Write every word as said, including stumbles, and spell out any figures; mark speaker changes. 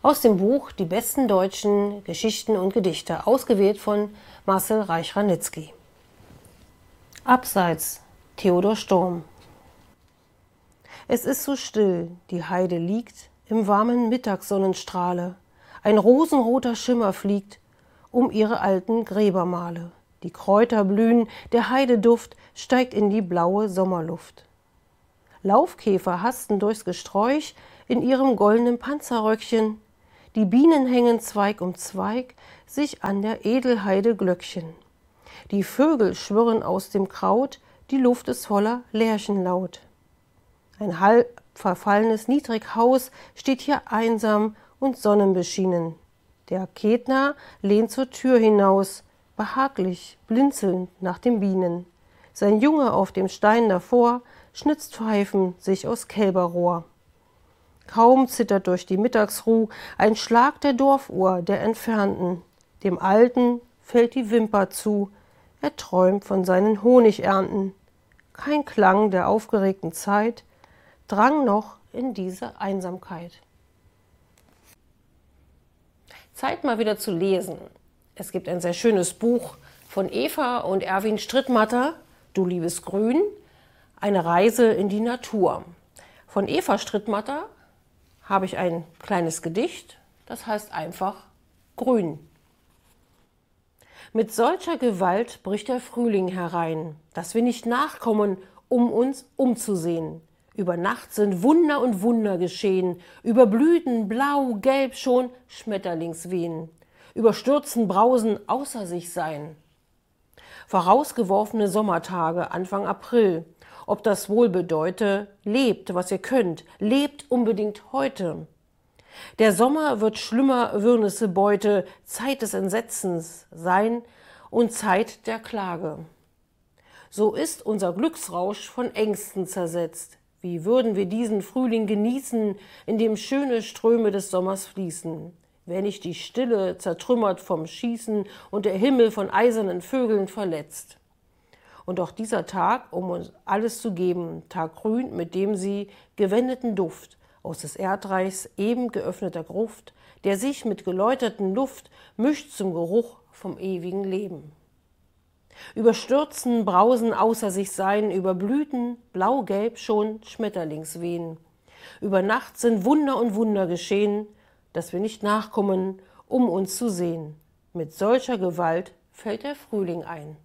Speaker 1: Aus dem Buch Die besten deutschen Geschichten und Gedichte, ausgewählt von Marcel Reich-Ranitzky. Abseits, Theodor Storm. Es ist so still, die Heide liegt im warmen Mittagssonnenstrahle. Ein rosenroter Schimmer fliegt um ihre alten Gräbermale. Die Kräuter blühen, der Heideduft steigt in die blaue Sommerluft. Laufkäfer hasten durchs Gesträuch in ihrem goldenen Panzerröckchen. Die Bienen hängen Zweig um Zweig sich an der Edelheide Glöckchen. Die Vögel schwirren aus dem Kraut, die Luft ist voller Lerchenlaut. Ein halb verfallenes Niedrighaus steht hier einsam und sonnenbeschienen. Der Ketner lehnt zur Tür hinaus, behaglich blinzelnd nach den Bienen. Sein Junge auf dem Stein davor schnitzt Pfeifen sich aus Kälberrohr. Kaum zittert durch die Mittagsruh ein Schlag der Dorfuhr der Entfernten. Dem Alten fällt die Wimper zu, er träumt von seinen Honigernten. Kein Klang der aufgeregten Zeit drang noch in diese Einsamkeit. Zeit mal wieder zu lesen. Es gibt ein sehr schönes Buch von Eva und Erwin Strittmatter, Du liebes Grün, eine Reise in die Natur. Von Eva Strittmatter habe ich ein kleines Gedicht, das heißt einfach Grün. Mit solcher Gewalt bricht der Frühling herein, dass wir nicht nachkommen, um uns umzusehen. Über Nacht sind Wunder und Wunder geschehen, über Blüten blau, gelb schon Schmetterlingswehen, über Stürzen, Brausen außer sich sein. Vorausgeworfene Sommertage Anfang April, ob das wohl bedeute, lebt, was ihr könnt, lebt unbedingt heute. Der Sommer wird schlimmer Wirrnisse Beute, Zeit des Entsetzens sein und Zeit der Klage. So ist unser Glücksrausch von Ängsten zersetzt. Wie würden wir diesen Frühling genießen, in dem schöne Ströme des Sommers fließen, wenn nicht die Stille zertrümmert vom Schießen und der Himmel von eisernen Vögeln verletzt. Und auch dieser Tag, um uns alles zu geben, Tag grün, mit dem sie gewendeten Duft aus des Erdreichs eben geöffneter Gruft, der sich mit geläuterten Luft mischt zum Geruch vom ewigen Leben. Über Stürzen, Brausen außer sich sein, über Blüten, blau-gelb schon Schmetterlingswehen. Über Nacht sind Wunder und Wunder geschehen, dass wir nicht nachkommen, um uns zu sehen. Mit solcher Gewalt fällt der Frühling ein.